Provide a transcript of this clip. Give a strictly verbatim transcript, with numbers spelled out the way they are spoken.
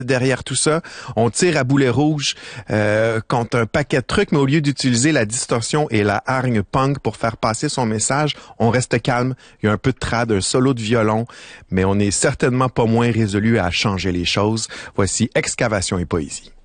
derrière tout ça. On tire à boulet rouge euh, contre un paquet de trucs, mais au lieu d'utiliser la distorsion et la hargne punk pour faire passer son message, on reste calme. Il y a un peu de trad, un solo de violon, mais on n'est certainement pas moins résolu à changer les choses. Voici Excavation et Poésie.